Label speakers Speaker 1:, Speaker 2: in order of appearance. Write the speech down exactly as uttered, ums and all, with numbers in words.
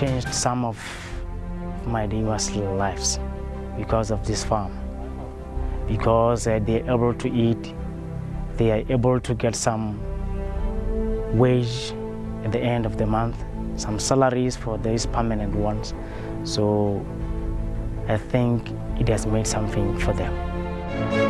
Speaker 1: changed some of my neighbors' lives because of this farm. Because uh, they're able to eat, they are able to get some wage at the end of the month, some salaries for these permanent ones. So I think it has made something for them.